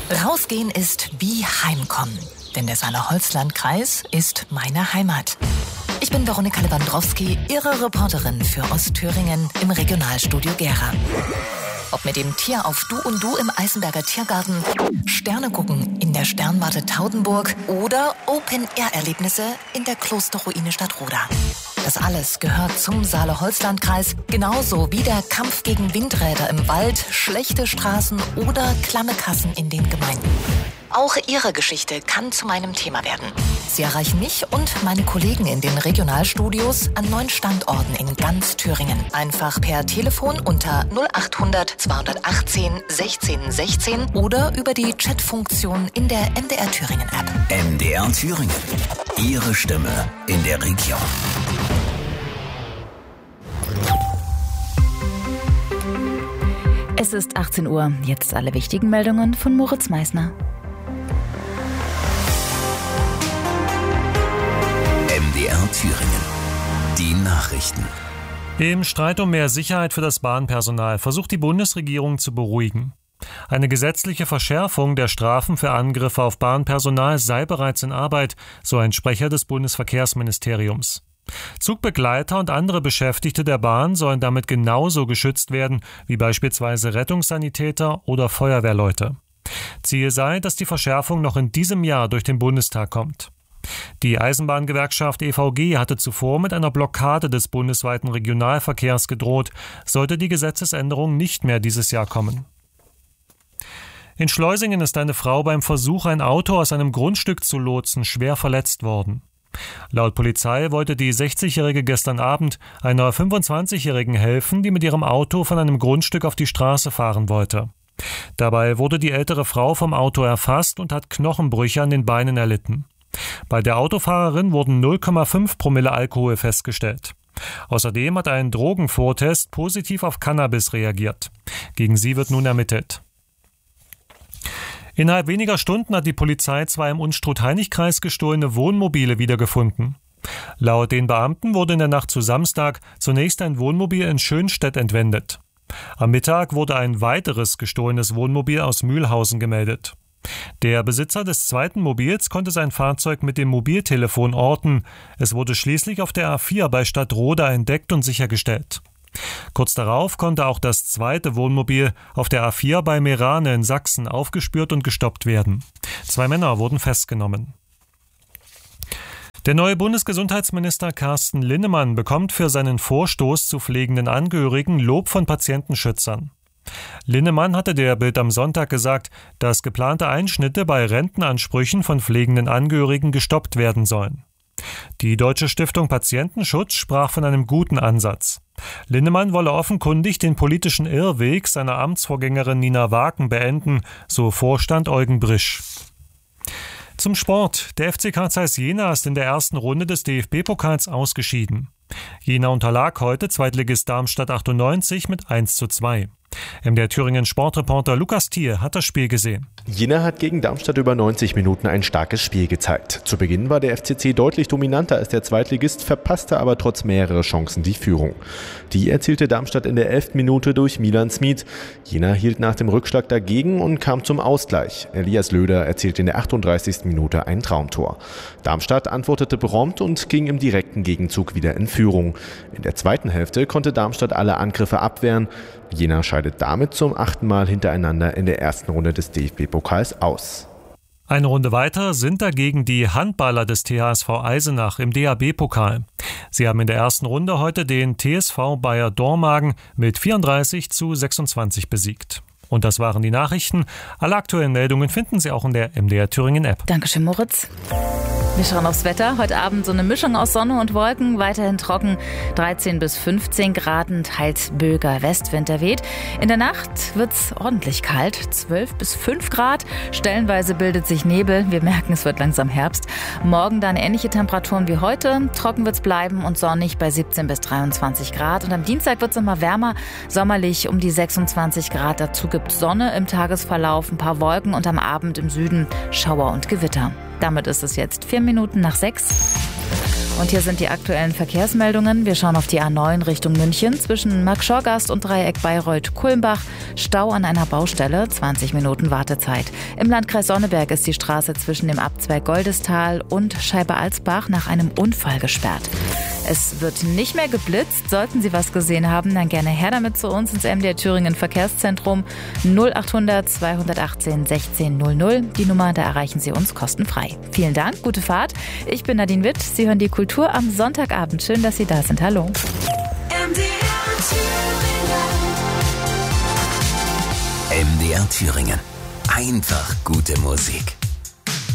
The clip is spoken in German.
Rausgehen ist wie Heimkommen, denn der Saale-Holzland-Kreis ist meine Heimat. Ich bin Veronika Lewandowski, Ihre Reporterin für Ostthüringen im Regionalstudio Gera. Ob mit dem Tier auf Du und Du im Eisenberger Tiergarten, Sterne gucken in der Sternwarte Taudenburg oder Open-Air-Erlebnisse in der Klosterruine Stadtroda. Das alles gehört zum Saale-Holzland-Kreis, genauso wie der Kampf gegen Windräder im Wald, schlechte Straßen oder klamme Kassen in den Gemeinden. Auch Ihre Geschichte kann zu meinem Thema werden. Sie erreichen mich und meine Kollegen in den Regionalstudios an 9 Standorten in ganz Thüringen. Einfach per Telefon unter 0800 218 16 16 oder über die Chatfunktion in der MDR Thüringen App. MDR Thüringen. Ihre Stimme in der Region. Es ist 18 Uhr. Jetzt alle wichtigen Meldungen von Moritz Meissner. MDR Thüringen. Die Nachrichten. Im Streit um mehr Sicherheit für das Bahnpersonal versucht die Bundesregierung zu beruhigen. Eine gesetzliche Verschärfung der Strafen für Angriffe auf Bahnpersonal sei bereits in Arbeit, so ein Sprecher des Bundesverkehrsministeriums. Zugbegleiter und andere Beschäftigte der Bahn sollen damit genauso geschützt werden wie beispielsweise Rettungssanitäter oder Feuerwehrleute. Ziel sei, dass die Verschärfung noch in diesem Jahr durch den Bundestag kommt. Die Eisenbahngewerkschaft EVG hatte zuvor mit einer Blockade des bundesweiten Regionalverkehrs gedroht, sollte die Gesetzesänderung nicht mehr dieses Jahr kommen. In Schleusingen ist eine Frau beim Versuch, ein Auto aus einem Grundstück zu lotsen, schwer verletzt worden. Laut Polizei wollte die 60-Jährige gestern Abend einer 25-Jährigen helfen, die mit ihrem Auto von einem Grundstück auf die Straße fahren wollte. Dabei wurde die ältere Frau vom Auto erfasst und hat Knochenbrüche an den Beinen erlitten. Bei der Autofahrerin wurden 0,5 Promille Alkohol festgestellt. Außerdem hat ein Drogenvortest positiv auf Cannabis reagiert. Gegen sie wird nun ermittelt. Innerhalb weniger Stunden hat die Polizei 2 im Unstrut-Hainich-Kreis gestohlene Wohnmobile wiedergefunden. Laut den Beamten wurde in der Nacht zu Samstag zunächst ein Wohnmobil in Schönstedt entwendet. Am Mittag wurde ein weiteres gestohlenes Wohnmobil aus Mühlhausen gemeldet. Der Besitzer des zweiten Mobils konnte sein Fahrzeug mit dem Mobiltelefon orten. Es wurde schließlich auf der A4 bei Stadtroda entdeckt und sichergestellt. Kurz darauf konnte auch das zweite Wohnmobil auf der A4 bei Meerane in Sachsen aufgespürt und gestoppt werden. 2 Männer wurden festgenommen. Der neue Bundesgesundheitsminister Carsten Linnemann bekommt für seinen Vorstoß zu pflegenden Angehörigen Lob von Patientenschützern. Linnemann hatte der Bild am Sonntag gesagt, dass geplante Einschnitte bei Rentenansprüchen von pflegenden Angehörigen gestoppt werden sollen. Die Deutsche Stiftung Patientenschutz sprach von einem guten Ansatz. Linnemann wolle offenkundig den politischen Irrweg seiner Amtsvorgängerin Nina Waken beenden, so Vorstand Eugen Brisch. Zum Sport. Der FC Carl Zeiss Jena ist in der ersten Runde des DFB-Pokals ausgeschieden. Jena unterlag heute Zweitligist Darmstadt 98 mit 1:2. MDR Thüringen Sportreporter Lukas Thiel hat das Spiel gesehen. Jena hat gegen Darmstadt über 90 Minuten ein starkes Spiel gezeigt. Zu Beginn war der FCC deutlich dominanter als der Zweitligist, verpasste aber trotz mehrerer Chancen die Führung. Die erzielte Darmstadt in der 11. Minute durch Milan Smit. Jena hielt nach dem Rückschlag dagegen und kam zum Ausgleich. Elias Löder erzielte in der 38. Minute ein Traumtor. Darmstadt antwortete prompt und ging im direkten Gegenzug wieder in Führung. In der zweiten Hälfte konnte Darmstadt alle Angriffe abwehren. Jena scheidet damit zum 8. Mal hintereinander in der ersten Runde des DFB-Pokals aus. Eine Runde weiter sind dagegen die Handballer des THSV Eisenach im DHB-Pokal. Sie haben in der ersten Runde heute den TSV Bayer Dormagen mit 34:26 besiegt. Und das waren die Nachrichten. Alle aktuellen Meldungen finden Sie auch in der MDR Thüringen App. Dankeschön, Moritz. Wir schauen aufs Wetter. Heute Abend so eine Mischung aus Sonne und Wolken, weiterhin trocken, 13 bis 15 Grad, teils böiger Westwind weht. In der Nacht wird's ordentlich kalt, 12 bis 5 Grad. Stellenweise bildet sich Nebel. Wir merken, es wird langsam Herbst. Morgen dann ähnliche Temperaturen wie heute. Trocken wird's bleiben und sonnig bei 17 bis 23 Grad. Und am Dienstag wird's immer wärmer, sommerlich um die 26 Grad. Dazu gibt's Sonne im Tagesverlauf, ein paar Wolken und am Abend im Süden Schauer und Gewitter. Damit ist es jetzt 4 Minuten nach 6. Und hier sind die aktuellen Verkehrsmeldungen. Wir schauen auf die A9 Richtung München zwischen Marktschorgast und Dreieck Bayreuth-Kulmbach. Stau an einer Baustelle, 20 Minuten Wartezeit. Im Landkreis Sonneberg ist die Straße zwischen dem Abzweig Goldestal und Scheibe-Alsbach nach einem Unfall gesperrt. Es wird nicht mehr geblitzt. Sollten Sie was gesehen haben, dann gerne her damit zu uns ins MDR Thüringen Verkehrszentrum 0800 218 1600. Die Nummer, da erreichen Sie uns kostenfrei. Vielen Dank, gute Fahrt. Ich bin Nadine Witt. Sie hören die Kultur am Sonntagabend. Schön, dass Sie da sind. Hallo. MDR Thüringen. Einfach gute Musik.